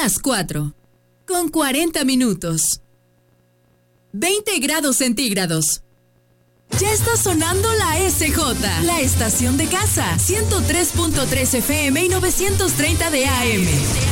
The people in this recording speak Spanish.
las 4, con 40 minutos. 20 grados centígrados. Ya está sonando la SJ, la estación de casa, 103.3 FM y 930 de AM.